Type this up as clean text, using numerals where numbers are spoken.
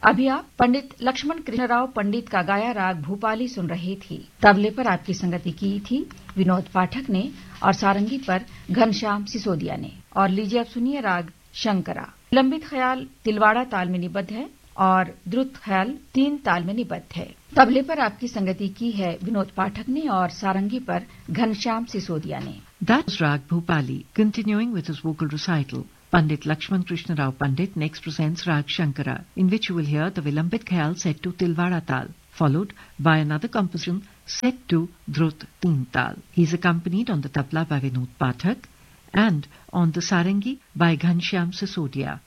अभी आप पंडित लक्ष्मण कृष्णराव पंडित का गाया राग भूपाली सुन रहे थे। तबले पर आपकी संगति की थी विनोद पाठक ने और सारंगी पर घनश्याम सिसोदिया ने। और लीजिए अब सुनिए राग शंकरा। विलंबित ख्याल तिलवाड़ा ताल में निबद्ध है और द्रुत ख्याल 3 ताल में निबद्ध है। तबले पर आपकी संगति की है विनोद पाठक ने और सारंगी पर घनश्याम सिसोदिया ने। That was Rag Bhupali. Continuing with his vocal recital, Pandit Lakshman Krishna Rao Pandit next presents Rag Shankara, in which you will hear the Vilambit Khayal set to Tilwara Tal, followed by another composition set to Drut Teen Tal. He is accompanied on the tabla by Vinod Pathak and on the sarangi by Ghanshyam Sisodia.